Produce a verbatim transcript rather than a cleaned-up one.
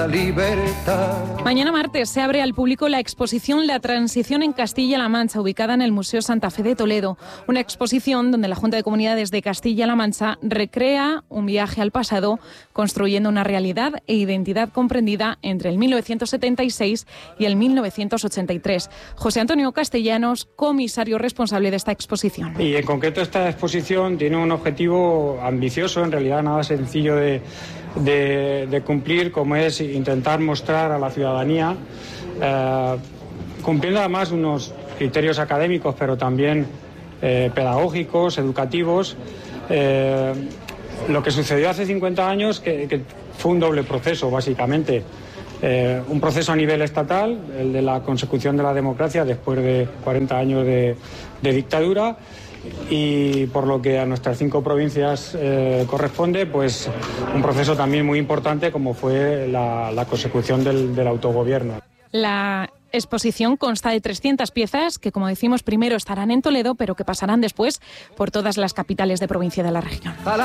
la libertad. Mañana martes se abre al público la exposición La Transición en Castilla-La Mancha, ubicada en el Museo Santa Fe de Toledo. Una exposición donde la Junta de Comunidades de Castilla-La Mancha recrea un viaje al pasado, construyendo una realidad e identidad comprendida entre el mil novecientos setenta y seis y el mil novecientos ochenta y tres. José Antonio Castellanos, comisario responsable de esta exposición. Y en concreto esta exposición tiene un objetivo ambicioso, en realidad nada sencillo de, de, de cumplir, como es intentar mostrar a la ciudadanía, eh, cumpliendo además unos criterios académicos, pero también eh, pedagógicos, educativos, eh, lo que sucedió hace cincuenta años, que, que fue un doble proceso, básicamente. Eh, un proceso a nivel estatal, el de la consecución de la democracia después de cuarenta años de, de dictadura, y por lo que a nuestras cinco provincias eh, corresponde, pues un proceso también muy importante como fue la, la consecución del, del autogobierno. La exposición consta de trescientas piezas que, como decimos, primero estarán en Toledo, pero que pasarán después por todas las capitales de provincia de la región.